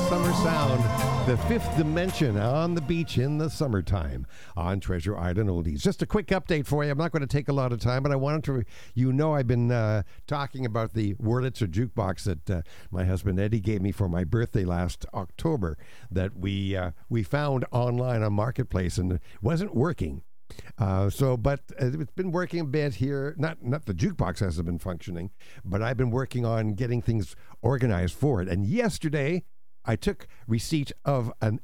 Summer Sound, the Fifth Dimension on the beach in the summertime on Treasure Island Oldies. Just a quick update for you. I'm not going to take a lot of time, but I wanted to, I've been talking about the Wurlitzer jukebox that my husband Eddie gave me for my birthday last October that we found online on Marketplace, and it wasn't working. But it's been working a bit here. Not the jukebox hasn't been functioning, but I've been working on getting things organized for it. And yesterday, I took receipt of an